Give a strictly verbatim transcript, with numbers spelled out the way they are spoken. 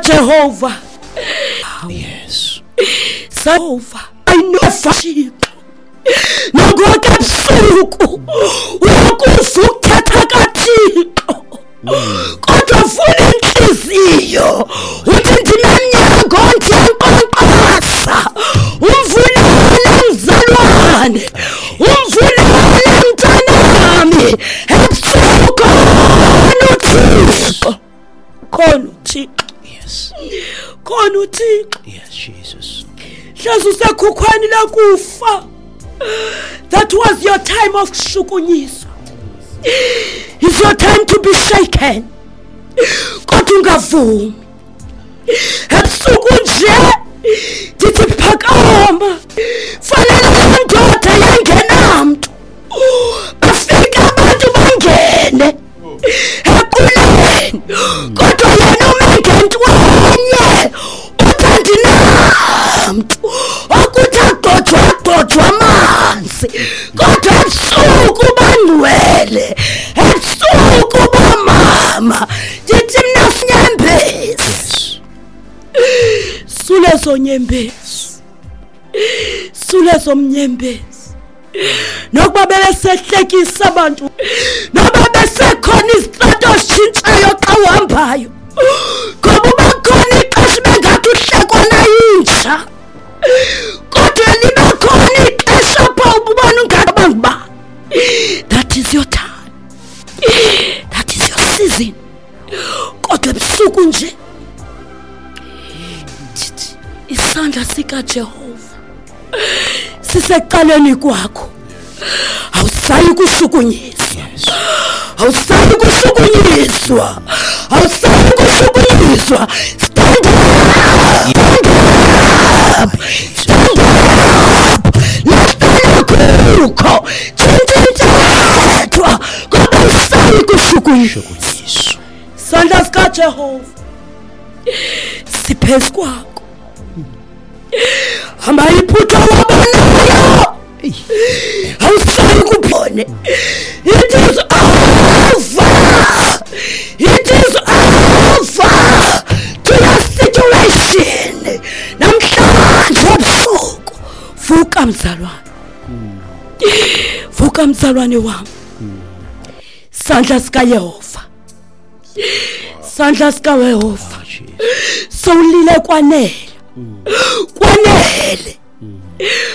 Jehovah. Yes. Jehovah. I know Thixo. Ngoku ebusuku ukuvuketha kaThixo. Kodwa ufuna inhliziyo. Uthi ndinenyango ndiyanqonqosa. Umvulele mzalwane. Umvulele mntanami. Ebusuku uThixo. Khona uThixo. Yes. Khona uThixo. Yes, Jesus. Hlazi usekhukhwani lakufa. That was your time of kushukunyiswa. It's your time to be shaken. Kodwa ungavumi. Ebusuku nje ndithi phakama. Fanele indoda yangenamntu. Bafika abantu bangene. Equleni. Kodwa yena umengento wenye. Uthandinamntu. Okuthi agcotshwa agcotshwa amanzi. Kodwa ebusuku bangcwele. Ebusuku bamama. Ndithi mina sinyembezi. Sulezo nyembezi. Sulezo mnyembezi. Nokuba bebesehlekisa abantu. Noba besekhona isitrato sitshintshayo xa uhambayo. Ngoba uba khona ixesha bengathi uhlekwa nayinja. Kodwa liba khona ixesha apho ubona ungabantu ba. That is your time. That is your season. Kodwa ebusuku nje isandla sika Jehova siseqaleni kwakho. Awusayi kushukunyiswa. Awusayi kushukunyiswa. Awusayi kushukunyiswa. Stand up. Stand up. Lapha kukho tshintshwa ngoba awusayi kushukunyiswa. Sandla sika Jehova siphezu kwakho. Hamba iphutha wabanayo. Awusayi kubone. It is over. It is over to your situation. Namhlanje ebusuku vuka mzalwane. Vuka mzalwane wami. Sandla sika Yehova. Sandla sika Yehova. Sowulile kwanele. Kwanele.